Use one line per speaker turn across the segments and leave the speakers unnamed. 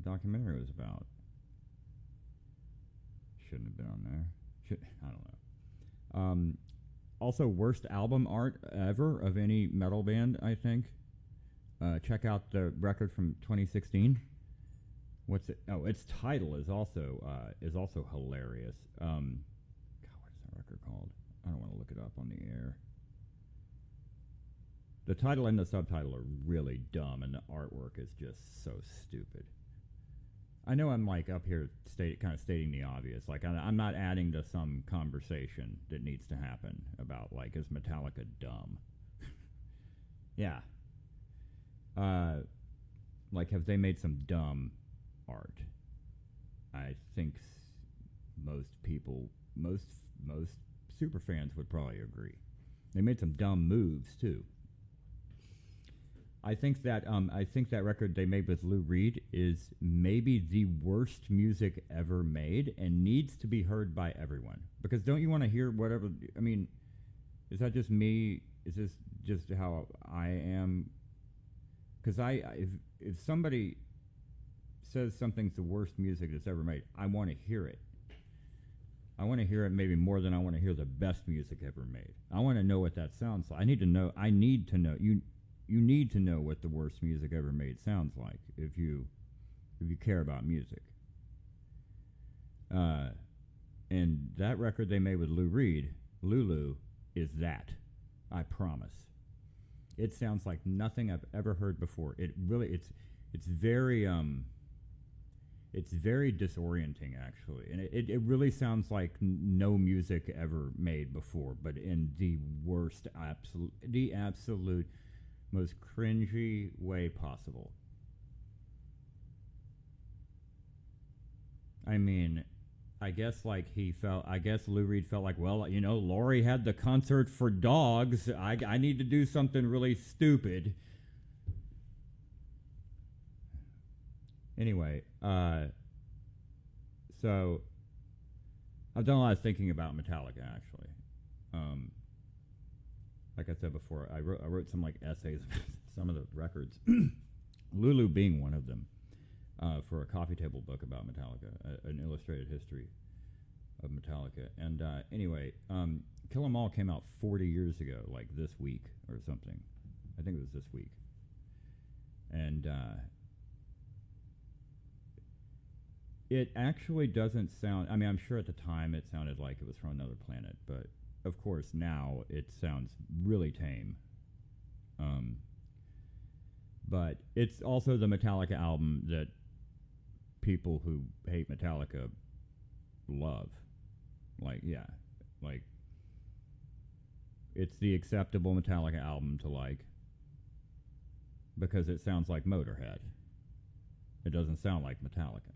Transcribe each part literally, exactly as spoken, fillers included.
documentary was about. Shouldn't have been on there. Should, I don't know. Um, also, worst album art ever of any metal band, I think. Uh, check out the record from twenty sixteen. What's it? Oh, its title is also uh, is also hilarious. Um, God, what is that record called? I don't want to look it up on the air. The title and the subtitle are really dumb, and the artwork is just so stupid. I know I'm like up here, state, kind of stating the obvious. Like I, I'm not adding to some conversation that needs to happen about like is Metallica dumb? Yeah. Uh, like have they made some dumb art? I think s- most people, most most super fans would probably agree. They made some dumb moves too. I think that um, I think that record they made with Lou Reed is maybe the worst music ever made and needs to be heard by everyone. Because don't you want to hear whatever? I mean, is that just me? Is this just how I am? Because I, if if somebody says something's the worst music that's ever made, I want to hear it. I want to hear it maybe more than I want to hear the best music ever made. I want to know what that sounds like. I need to know. I need to know you. You need to know what the worst music ever made sounds like if you if you care about music. Uh, and that record they made with Lou Reed, Lulu, is that. I promise. It sounds like nothing I've ever heard before. It really it's it's very um it's very disorienting actually, and it, it, it really sounds like n- no music ever made before, but in the worst absolute the absolute most cringy way possible. I mean, I guess like he felt. I guess Lou Reed felt like, well, you know, Laurie had the concert for dogs. I, I need to do something really stupid. Anyway, uh, so I've done a lot of thinking about Metallica actually. Um, like I said before, I wrote I wrote some like essays about some of the records, Lulu being one of them, uh, for a coffee table book about Metallica, a, an illustrated history of Metallica. And uh, anyway, um, Kill 'Em All came out forty years ago, like this week or something. I think it was this week. And uh, it actually doesn't sound. I mean, I'm sure at the time it sounded like it was from another planet, but of course now it sounds really tame. Um, but it's also the Metallica album that people who hate Metallica love. Like, yeah, like it's the acceptable Metallica album to like because it sounds like Motorhead. It doesn't sound like Metallica.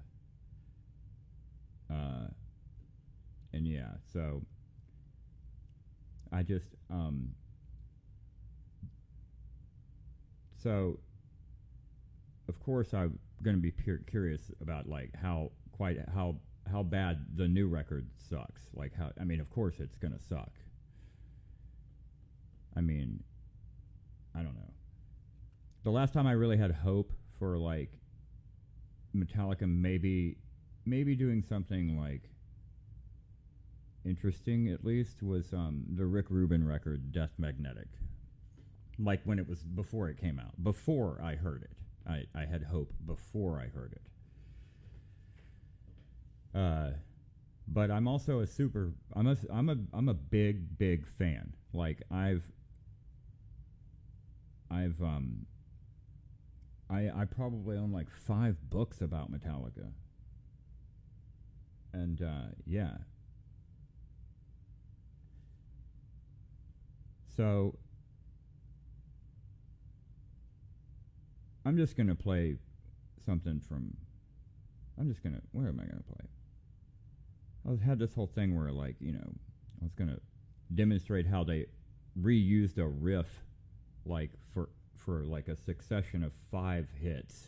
Uh, and yeah, so I just um, so of course I'm going to be pure curious about like how quite how how bad the new record sucks. Like how I mean, of course it's going to suck. I mean, I don't know. The last time I really had hope for like Metallica maybe maybe doing something like interesting at least was um, the Rick Rubin record Death Magnetic. Like when it was before it came out, before I heard it. I, I had hope before I heard it. Uh, but I'm also a super I'm a I'm a I'm a big big fan. Like I've I've um I I probably own like five books about Metallica. And uh, yeah. So I'm just gonna play something from. I'm just gonna. Where am I gonna play? I was, had this whole thing where, like, you know, I was gonna demonstrate how they reused a riff, like for for like a succession of five hits.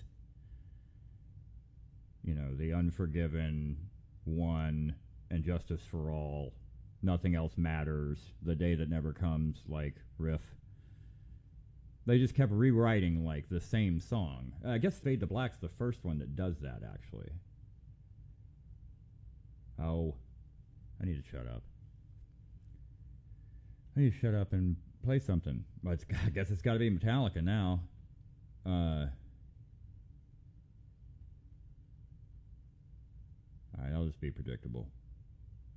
You know, the Unforgiven, One, and Justice for All. Nothing Else Matters. The Day That Never Comes, like riff. They just kept rewriting like the same song. Uh, I guess Fade to Black's the first one that does that, actually. Oh, I need to shut up. I need to shut up and play something. But it's, I guess it's got to be Metallica now. Uh, all right, I'll just be predictable.